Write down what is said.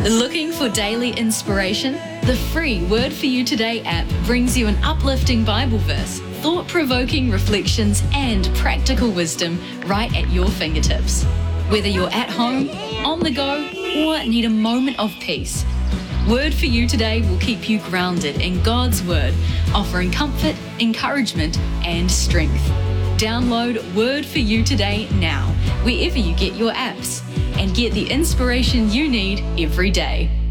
Looking for daily inspiration? The free Word for You Today app brings you an uplifting Bible verse, thought-provoking reflections, and practical wisdom right at your fingertips. Whether you're at home, on the go, or need a moment of peace, Word for You Today will keep you grounded in God's Word, offering comfort, encouragement, and strength. Download Word for You Today now, wherever you get your apps, and get the inspiration you need every day.